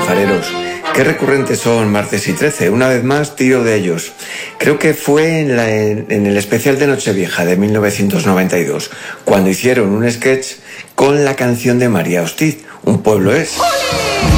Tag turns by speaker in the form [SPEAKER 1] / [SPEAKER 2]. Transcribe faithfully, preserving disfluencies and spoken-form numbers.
[SPEAKER 1] alfareros. Qué recurrentes son martes y trece. Una vez más, tiro de ellos. Creo que fue en, la, en, en el especial de Nochevieja de mil novecientos noventa y dos, cuando hicieron un sketch con la canción de María Hostiz, Un pueblo es.